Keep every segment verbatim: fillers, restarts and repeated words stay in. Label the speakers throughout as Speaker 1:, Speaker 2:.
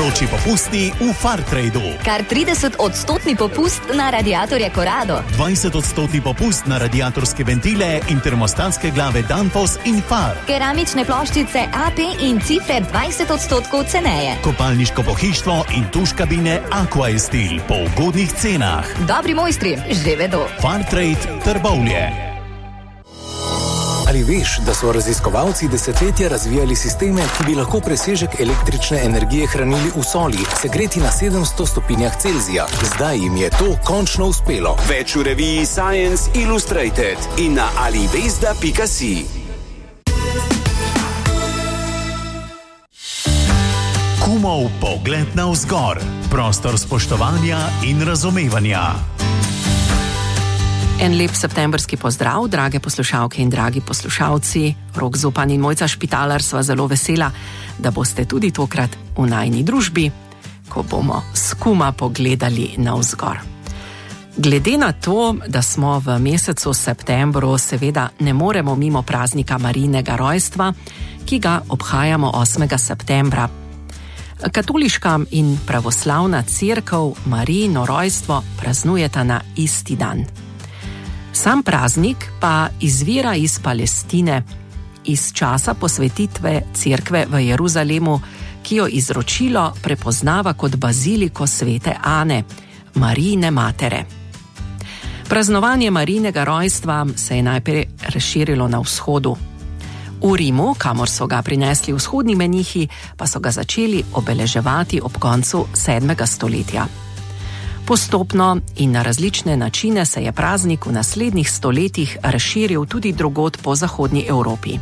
Speaker 1: Vroči popusti v Fartradu.
Speaker 2: Kar trideset odstotni popust na radiatorje Corrado.
Speaker 1: dvajset odstotni popust na radiatorske ventile in termostatske glave Danfoss in Far.
Speaker 2: Keramične ploščice A P in cifre dvajset odstotkov ceneje.
Speaker 1: Kopalniško pohištvo in tuš kabine Aquaestil po ugodnih cenah.
Speaker 2: Dobri mojstri že vedo.
Speaker 1: Fartrade Trbovlje.
Speaker 3: Ali veš, da so raziskovalci desetletja razvijali sisteme, ki bi lahko presežek električne energije hranili v soli, segreti na sedemsto stopinjah Celzija? Zdaj jim je to končno uspelo.
Speaker 4: Več v reviji Science Illustrated in na alivesda pika si.
Speaker 1: Kumov pogled navzgor. Prostor spoštovanja in razumevanja.
Speaker 5: En lep septembrski pozdrav, drage poslušalke in dragi poslušalci. Rok Zupan in Mojca Špitalar sva zelo vesela, da boste tudi tokrat v najini družbi, ko bomo s kuma pogledali navzgor. Glede na to, da smo v mesecu septembru, seveda ne moremo mimo praznika Marijinega rojstva, ki ga obhajamo osmega septembra. Katoliška in pravoslavna cerkev Marijino rojstvo praznujeta na isti dan. Sam praznik pa izvira iz Palestine, iz časa posvetitve cerkve v Jeruzalemu, ki jo izročilo prepoznava kot baziliko svete Ane, Marijine matere. Praznovanje Marijinega rojstva se je najprej razširilo na vzhodu. V Rimu, kamor so ga prinesli vzhodni menihi, pa so ga začeli obeleževati ob koncu sedmega stoletja. Postopno in na različne načine se je praznik v naslednjih stoletjih razširil tudi drugod po zahodni Evropi.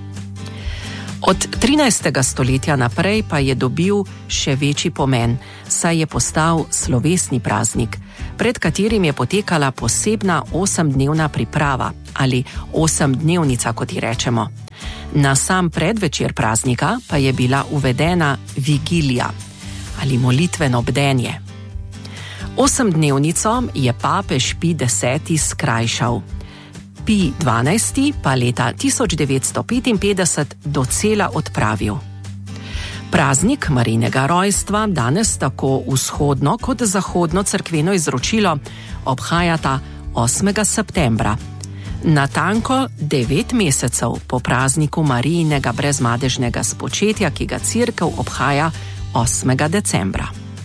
Speaker 5: Od trinajstega stoletja naprej pa je dobil še večji pomen, saj je postal slovesni praznik, pred katerim je potekala posebna osemdnevna priprava ali osemdnevnica, kot ji rečemo. Na sam predvečer praznika pa je bila uvedena vigilija ali molitveno bdenje. Osemdnevnico je papež Pij deseti skrajšal. Pij dvanajsti pa leta tisoč devetsto petinpetdeset docela odpravil. Praznik Marijinega rojstva danes tako vzhodno kot zahodno cerkveno izročilo obhajata osmega septembra. Natanko devet mesecev po prazniku Marijinega brezmadežnega spočetja, ki ga cerkev obhaja osmega decembra.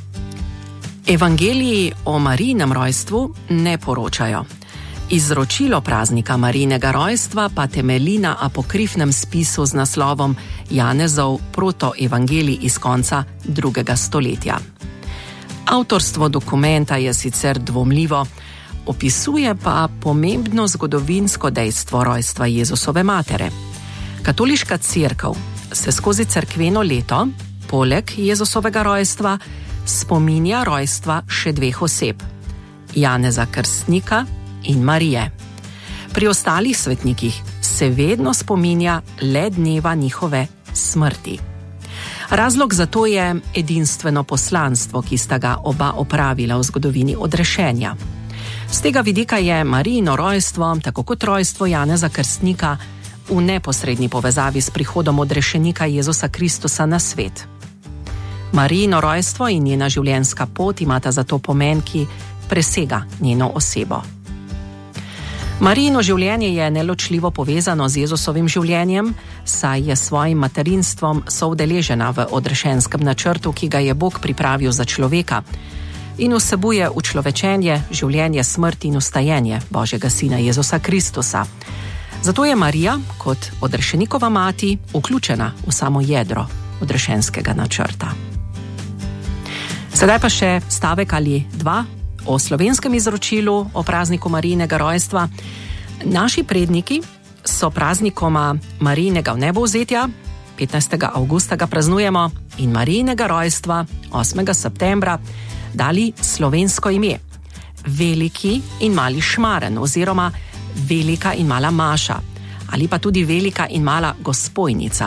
Speaker 5: Evangeliji o Marijinem rojstvu ne poročajo. Izročilo praznika Marijinega rojstva pa temelji na apokrifnem spisu z naslovom Janezov protoevangelij iz konca drugega stoletja. Avtorstvo dokumenta je sicer dvomljivo, opisuje pa pomembno zgodovinsko dejstvo rojstva Jezusove matere. Katoliška cerkev se skozi cerkveno leto, poleg Jezusovega rojstva, spominja rojstva še dveh oseb, Janeza Krstnika in Marije. Pri ostalih svetnikih se vedno spominja le dneva njihove smrti. Razlog za to je edinstveno poslanstvo, ki sta ga oba opravila v zgodovini odrešenja. Z tega vidika je Marijino rojstvo, tako kot rojstvo Janeza Krstnika, v neposredni povezavi s prihodom odrešenika Jezusa Kristusa na svet. Marijino rojstvo in njena življenjska pot imata zato pomen, ki presega njeno osebo. Marijino življenje je neločljivo povezano z Jezusovim življenjem, saj je svojim materinstvom soudeležena v odrešenskem načrtu, ki ga je Bog pripravil za človeka in vsebuje učlovečenje, življenje, smrt in vstajenje Božjega sina Jezusa Kristusa. Zato je Marija kot odrešenikova mati vključena v samo jedro odrešenskega načrta. Sedaj pa še stavek ali dva o slovenskem izročilu o prazniku Marijinega rojstva. Naši predniki so praznikoma Marijinega vnebovzetja, petnajstega avgusta ga praznujemo, in Marijinega rojstva, osmega septembra, dali slovensko ime. Veliki in mali šmaren oziroma velika in mala maša ali pa tudi velika in mala gospojnica.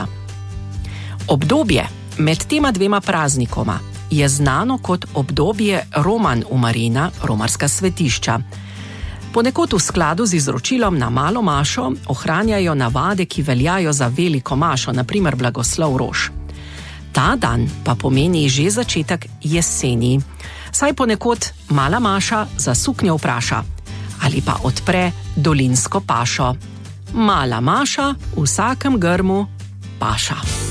Speaker 5: Obdobje med tema dvema praznikoma je znano kot obdobje Roman v Marijina, romarska svetišča. Ponekod v skladu z izročilom na malo mašo ohranjajo navade, ki veljajo za veliko mašo, na primer blagoslov rož. Ta dan pa pomeni že začetek jeseni. Saj ponekod mala Maša za suknjo vpraša ali pa odpre dolinsko pašo. Mala Maša v vsakem grmu paša.